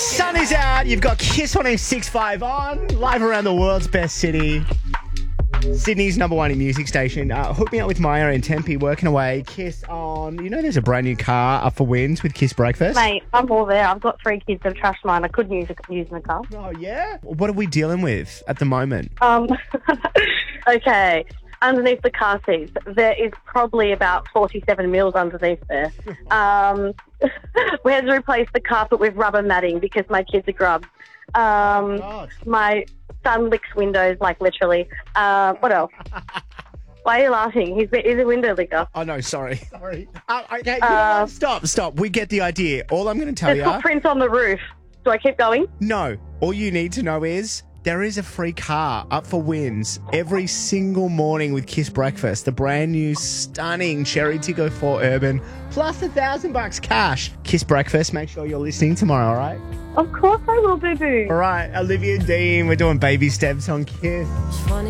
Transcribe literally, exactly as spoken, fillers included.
Sun is out. You've got Kiss on S six five on. Live around the world's best city. Sydney's number one music station. Uh, hook me up with Maya and Tempe working away. Kiss on. You know there's a brand new car up for wins with Kiss Breakfast? Mate, I'm all there. I've got three kids that have trashed mine. I couldn't use, use in the car. Oh, yeah? What are we dealing with at the moment? Um, okay. Underneath the car seats, there is probably about forty-seven mils underneath there. Um, we had to replace the carpet with rubber matting because my kids are grubs. Um, Oh, my son licks windows, like literally. Uh, what else? Why are you laughing? He's, he's a window licker. Oh, no, sorry. Sorry. Uh, okay, you know Uh, what? Stop, stop. We get the idea. All I'm going to tell There's you... footprints on the roof. Do I keep going? No. All you need to know is there is a free car up for wins every single morning with Kiss Breakfast. The brand new, stunning Cherry Tiggo four Urban, plus a thousand bucks cash. Kiss Breakfast. Make sure you're listening tomorrow, all right? Of course I will, boo-boo. All right, Olivia Dean. We're doing baby steps on Kiss. Funny